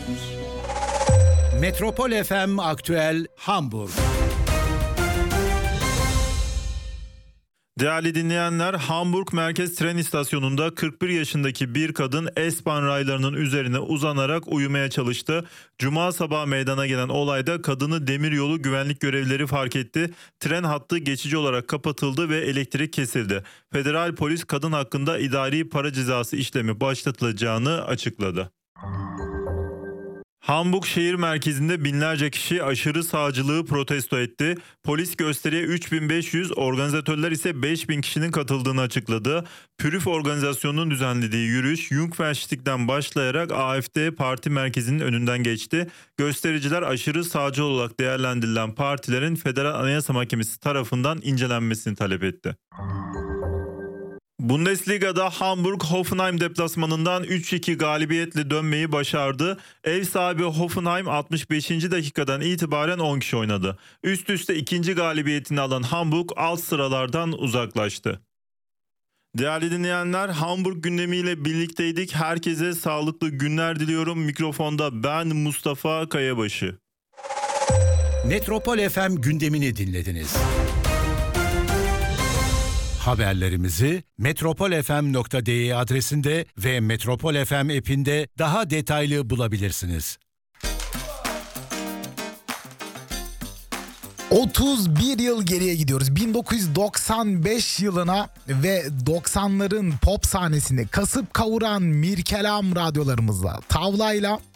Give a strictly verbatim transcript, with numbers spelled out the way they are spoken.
Metropol F M Aktüel Hamburg. Değerli dinleyenler, Hamburg Merkez Tren İstasyonu'nda kırk bir yaşındaki bir kadın S-Bahn raylarının üzerine uzanarak uyumaya çalıştı. Cuma sabahı meydana gelen olayda kadını demiryolu güvenlik görevlileri fark etti. Tren hattı geçici olarak kapatıldı ve elektrik kesildi. Federal polis kadın hakkında idari para cezası işlemi başlatılacağını açıkladı. Hamburg şehir merkezinde binlerce kişi aşırı sağcılığı protesto etti. Polis gösteriye üç bin beş yüz, organizatörler ise beş bin kişinin katıldığını açıkladı. Pürüf organizasyonunun düzenlediği yürüyüş Jungfernstieg'den başlayarak A F D parti merkezinin önünden geçti. Göstericiler aşırı sağcı olarak değerlendirilen partilerin Federal Anayasa Mahkemesi tarafından incelenmesini talep etti. Bundesliga'da Hamburg Hoffenheim deplasmanından üç iki galibiyetle dönmeyi başardı. Ev sahibi Hoffenheim altmış beşinci dakikadan itibaren on kişi oynadı. Üst üste ikinci galibiyetini alan Hamburg alt sıralardan uzaklaştı. Değerli dinleyenler, Hamburg gündemiyle birlikteydik. Herkese sağlıklı günler diliyorum. Mikrofonda ben Mustafa Kayabaşı. Metropol F M gündemini dinlediniz. Haberlerimizi metropolfm nokta de adresinde ve Metropol F M app'inde daha detaylı bulabilirsiniz. otuz bir yıl geriye gidiyoruz. bin dokuz yüz doksan beş yılına ve doksanların pop sahnesini kasıp kavuran Mirkelam radyolarımızla, tavlayla